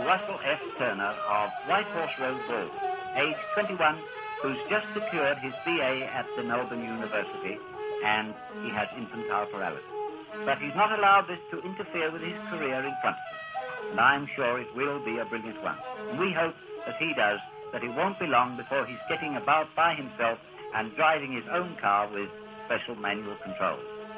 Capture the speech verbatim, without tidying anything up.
Russell F. Turner of White Horse Road, Gaul, age twenty-one, who's just secured his B A at the Melbourne University, and he has infantile paralysis. But he's not allowed this to interfere with his career in front of him, and I'm sure it will be a brilliant one. And we hope that he does, that it won't be long before he's getting about by himself and driving his own car with special manual controls.